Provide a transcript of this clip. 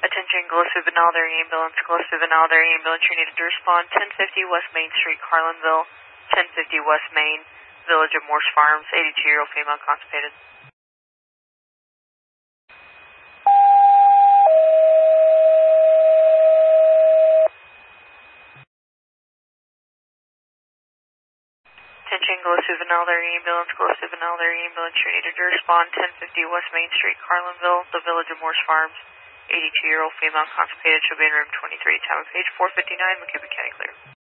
Attention, Gillespie Benalder Ambulance, Gillespie Benalder Ambulance, you needed to respond 1050 West Main Street, Carlinville, 1050 West Main, Village of Morse Farms, 82-year-old female constipated. Attention, Gillespie Benalder Ambulance, Gillespie Benalder Ambulance, you needed to respond 1050 West Main Street, Carlinville, the Village of Morse Farms, 82-year-old female constipated, she'll be in room 23, time of page 459, McCuba County clear.